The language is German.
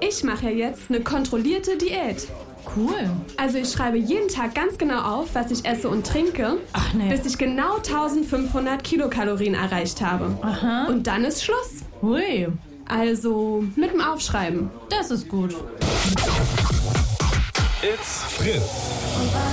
Ich mache ja jetzt eine kontrollierte Diät. Cool. Also ich schreibe jeden Tag ganz genau auf, was ich esse und trinke, Ach nee. bis ich genau 1500 Kilokalorien erreicht habe. Aha. Und dann ist Schluss. Hui. Also mit dem Aufschreiben. Das ist gut. It's Fritz.